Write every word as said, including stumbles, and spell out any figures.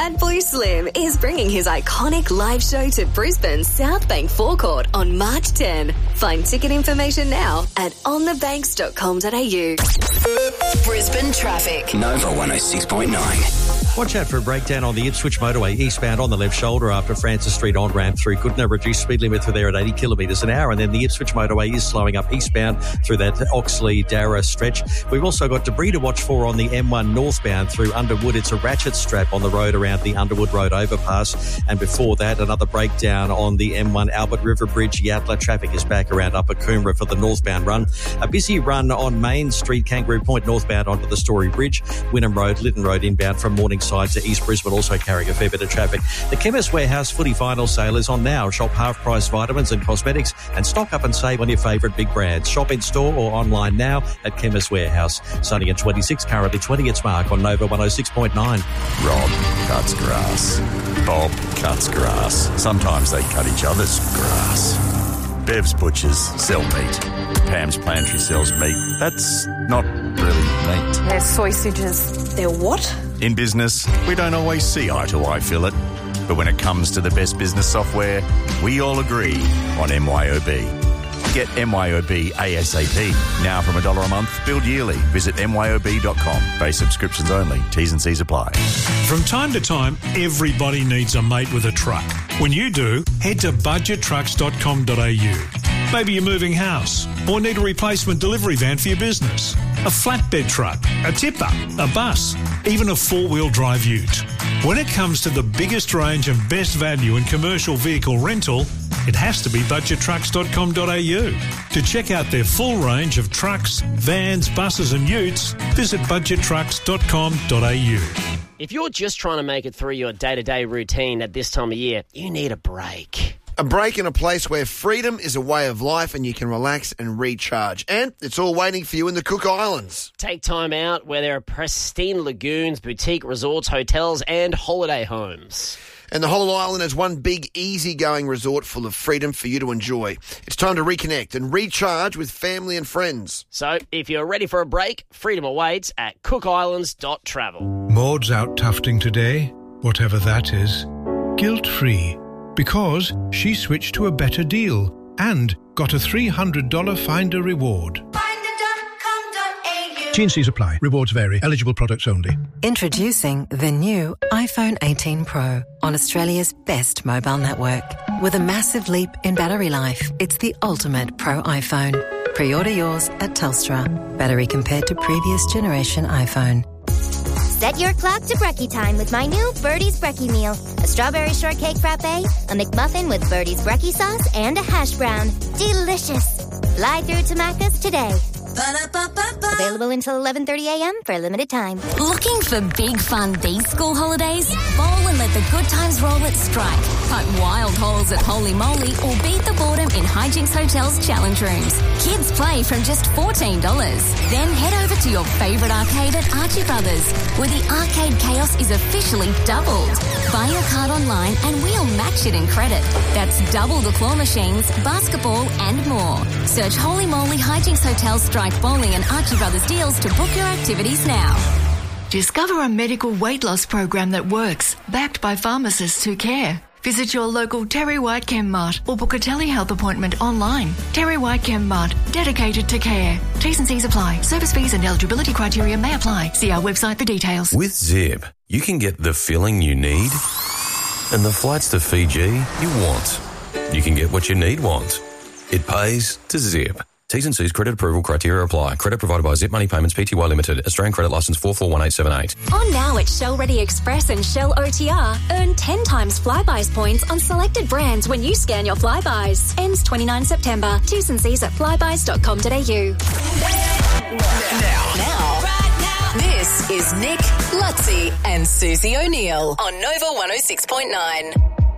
Fatboy Slim is bringing his iconic live show to Brisbane's South Bank forecourt on March tenth. Find ticket information now at on the banks dot com dot a u. Brisbane traffic. Nova one oh six point nine. Watch out for a breakdown on the Ipswich motorway eastbound on the left shoulder after Francis Street on-ramp through Goodna. Reduced speed limit through there at eighty kilometres an hour. And then the Ipswich motorway is slowing up eastbound through that Oxley-Darra stretch. We've also got debris to watch for on the M one northbound through Underwood. It's a ratchet strap on the road around the Underwood Road overpass. And before that, another breakdown on the M one Albert River Bridge. Yatala traffic is back around Upper Coomera for the northbound run. A busy run on Main Street, Kangaroo Point northbound onto the Story Bridge. Wynnum Road, Lytton Road inbound from Morningside to East Brisbane also carrying a fair bit of traffic. The Chemist Warehouse footy final sale is on now. Shop half-price vitamins and cosmetics and stock up and save on your favourite big brands. Shop in store or online now at Chemist Warehouse. Sunny at twenty-six, currently twenty. It's Mark on Nova one oh six point nine. Rob cuts grass. Bob cuts grass. Sometimes they cut each other's grass. Bev's Butchers sell meat. Pam's Pantry sells meat. That's not really meat. They're sausages. They're what? In business, we don't always see eye to eye, Philip. But when it comes to the best business software, we all agree on M Y O B. Get M Y O B ASAP. Now from a dollar a month, billed yearly. Visit M Y O B dot com. Base subscriptions only. T's and C's apply. From time to time, everybody needs a mate with a truck. When you do, head to budget trucks dot com dot a u. Maybe you're moving house or need a replacement delivery van for your business, a flatbed truck, a tipper, a bus, even a four-wheel drive ute. When it comes to the biggest range and best value in commercial vehicle rental, it has to be budget trucks dot com dot a u. To check out their full range of trucks, vans, buses and utes, visit budget trucks dot com dot a u. If you're just trying to make it through your day-to-day routine at this time of year, you need a break. A break in a place where freedom is a way of life and you can relax and recharge. And it's all waiting for you in the Cook Islands. Take time out where there are pristine lagoons, boutique resorts, hotels and holiday homes. And the whole island is one big, easygoing resort full of freedom for you to enjoy. It's time to reconnect and recharge with family and friends. So if you're ready for a break, freedom awaits at cook islands dot travel. Maud's out tufting today, whatever that is, guilt-free. Because she switched to a better deal and got a three hundred dollars Finder reward. T and C's apply. Rewards vary. Eligible products only. Introducing the new iPhone eighteen Pro on Australia's best mobile network. With a massive leap in battery life, it's the ultimate Pro iPhone. Pre-order yours at Telstra. Battery compared to previous generation iPhone. Set your clock to brekkie time with my new Birdie's Brekkie meal. A strawberry shortcake frappe, a McMuffin with Birdie's Brekkie sauce, and a hash brown. Delicious. Fly through to Macca's today. Ba-da-ba-ba-ba. Available until eleven thirty a.m. for a limited time. Looking for big fun these school holidays? Bowl and let the good times roll at Strike. Cut wild holes at Holy Moly or beat the boredom in Hijinks Hotel's challenge rooms. Kids play from just fourteen dollars. Then head over to your favourite arcade at Archie Brothers, where the arcade chaos is officially doubled. Buy your card online and we'll match it in credit. That's double the claw machines, basketball and more. Search Holy Moly Hijinks Hotel Strike Bowling and Archie Brothers deals to book your activities now. Discover a medical weight loss program that works, backed by pharmacists who care. Visit your local Terry White Chem Mart or book a telehealth appointment online. Terry White Chem Mart, dedicated to care. T's and C's apply. Service fees and eligibility criteria may apply. See our website for details. With Zip, you can get the filling you need and the flights to Fiji you want. You can get what you need want. It pays to Zip. T's and C's credit approval criteria apply. Credit provided by Zip Money Payments Pty Limited. Australian credit licence four four one eight seven eight. On now at Shell Ready Express and Shell O T R. Earn ten times Flybuys points on selected brands when you scan your Flybuys. Ends twenty-ninth September. T's and C's at flybuys dot com dot a u. Now. Now. Right now. This is Nick, Lutzi and Susie O'Neill on Nova one oh six point nine.